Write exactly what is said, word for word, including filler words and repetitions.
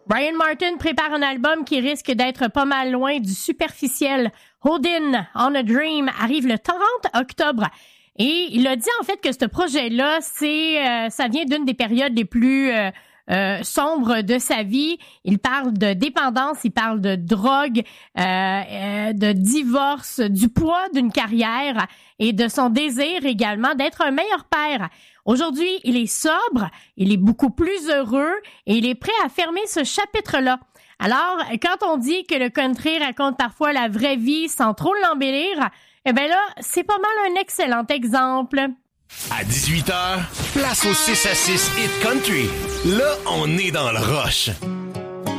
Brian Martin prépare un album qui risque d'être pas mal loin du superficiel. Holdin on a Dream arrive le trente octobre. Et il a dit en fait que ce projet-là, c'est euh, ça vient d'une des périodes les plus euh, euh, sombres de sa vie. Il parle de dépendance, il parle de drogue, euh, euh, de divorce, du poids d'une carrière et de son désir également d'être un meilleur père. Aujourd'hui, il est sobre, il est beaucoup plus heureux et il est prêt à fermer ce chapitre-là. Alors, quand on dit que le country raconte parfois la vraie vie sans trop l'embellir, eh bien là, c'est pas mal un excellent exemple. À dix-huit heures, place au six à six Hit Country. Là, on est dans le rush.